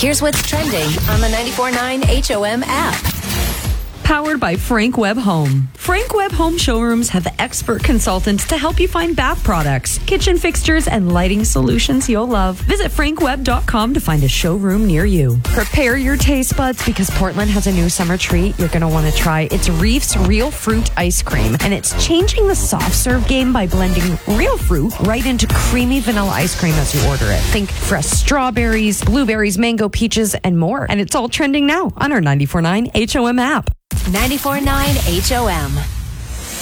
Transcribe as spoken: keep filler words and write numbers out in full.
Here's what's trending on the ninety-four point nine H O M app. Powered by Frank Webb Home. Frank Webb Home Showrooms have expert consultants to help you find bath products, kitchen fixtures, and lighting solutions you'll love. Visit frank webb dot com to find a showroom near you. Prepare your taste buds because Portland has a new summer treat you're going to want to try. It's Reef's Real Fruit Ice Cream, and it's changing the soft serve game by blending real fruit right into creamy vanilla ice cream as you order it. Think fresh strawberries, blueberries, mango, peaches, and more. And it's all trending now on our ninety-four point nine H O M app. ninety-four point nine H O M.